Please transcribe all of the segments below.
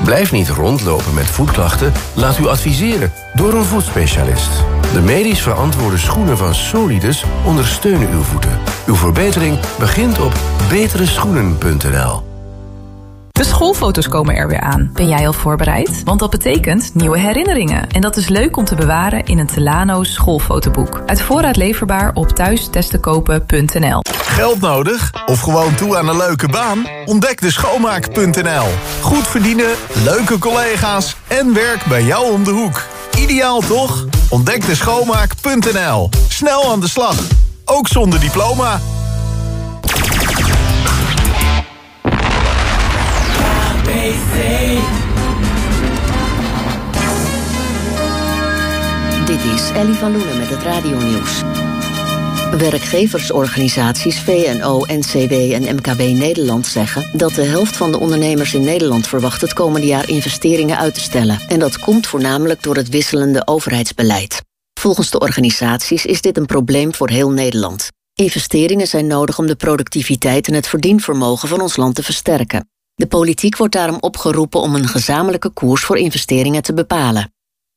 Blijf niet rondlopen met voetklachten. Laat u adviseren door een voetspecialist. De medisch verantwoorde schoenen van Solidus ondersteunen uw voeten. Uw verbetering begint op betereschoenen.nl. De schoolfoto's komen er weer aan. Ben jij al voorbereid? Want dat betekent nieuwe herinneringen. En dat is leuk om te bewaren in een Telano schoolfotoboek. Uit voorraad leverbaar op thuistestekopen.nl. Geld nodig? Of gewoon toe aan een leuke baan? Ontdek de schoonmaak.nl. Goed verdienen, leuke collega's en werk bij jou om de hoek. Ideaal toch? Ontdek de schoonmaak.nl. Snel aan de slag. Ook zonder diploma. Dit is Ellie van Loenen met het radionieuws. Werkgeversorganisaties VNO, NCW en MKB Nederland zeggen dat de helft van de ondernemers in Nederland verwacht het komende jaar investeringen uit te stellen. En dat komt voornamelijk door het wisselende overheidsbeleid. Volgens de organisaties is dit een probleem voor heel Nederland. Investeringen zijn nodig om de productiviteit en het verdienvermogen van ons land te versterken. De politiek wordt daarom opgeroepen om een gezamenlijke koers voor investeringen te bepalen.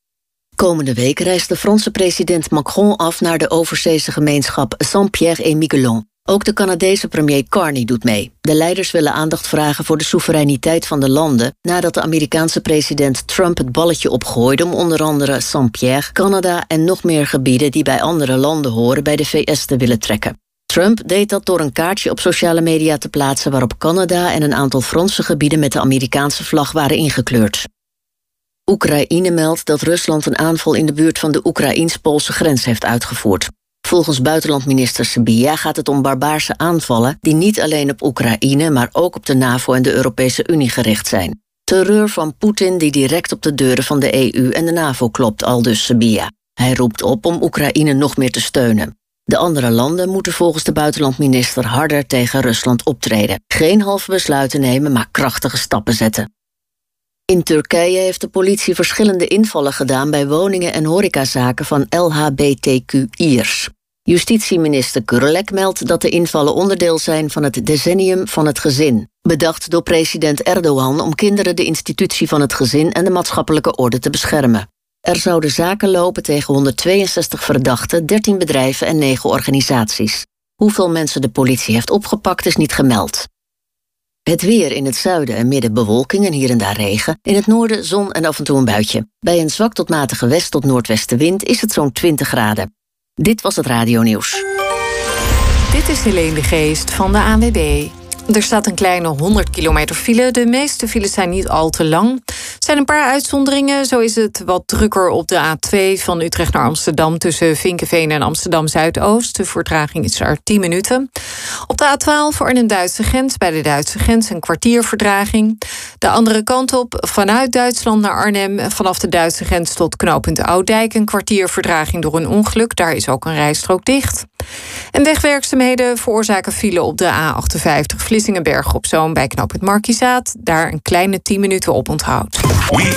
Komende week reist de Franse president Macron af naar de overzeese gemeenschap Saint-Pierre-et-Miquelon. Ook de Canadese premier Carney doet mee. De leiders willen aandacht vragen voor de soevereiniteit van de landen nadat de Amerikaanse president Trump het balletje opgooide om onder andere Saint-Pierre, Canada en nog meer gebieden die bij andere landen horen bij de VS te willen trekken. Trump deed dat door een kaartje op sociale media te plaatsen waarop Canada en een aantal Franse gebieden met de Amerikaanse vlag waren ingekleurd. Oekraïne meldt dat Rusland een aanval in de buurt van de Oekraïens-Poolse grens heeft uitgevoerd. Volgens buitenlandminister Sybiha gaat het om barbaarse aanvallen die niet alleen op Oekraïne, maar ook op de NAVO en de Europese Unie gericht zijn. Terreur van Poetin die direct op de deuren van de EU en de NAVO klopt, aldus Sybiha. Hij roept op om Oekraïne nog meer te steunen. De andere landen moeten volgens de buitenlandminister harder tegen Rusland optreden. Geen halve besluiten nemen, maar krachtige stappen zetten. In Turkije heeft de politie verschillende invallen gedaan bij woningen en horecazaken van LHBTQI'ers. Justitieminister Gürlek meldt dat de invallen onderdeel zijn van het decennium van het gezin. Bedacht door president Erdogan om kinderen de institutie van het gezin en de maatschappelijke orde te beschermen. Er zouden zaken lopen tegen 162 verdachten, 13 bedrijven en 9 organisaties. Hoeveel mensen de politie heeft opgepakt is niet gemeld. Het weer: in het zuiden en midden bewolking en hier en daar regen. In het noorden zon en af en toe een buitje. Bij een zwak tot matige west- tot noordwestenwind is het zo'n 20 graden. Dit was het radionieuws. Dit is Helene de Geest van de ANWB. Er staat een kleine 100 kilometer file. De meeste files zijn niet al te lang. Er zijn een paar uitzonderingen. Zo is het wat drukker op de A2 van Utrecht naar Amsterdam tussen Vinkeveen en Amsterdam-Zuidoost. De vertraging is er 10 minuten. Op de A12 voor Arnhem-Duitse grens, bij de Duitse grens een kwartier vertraging. De andere kant op vanuit Duitsland naar Arnhem, vanaf de Duitse grens tot knooppunt Oudijk een kwartier vertraging door een ongeluk. Daar is ook een rijstrook dicht. En wegwerkzaamheden veroorzaken file op de A58 Vlissingenberg op Zoom bij knooppunt Markizaat. Daar een kleine 10 minuten op onthoud.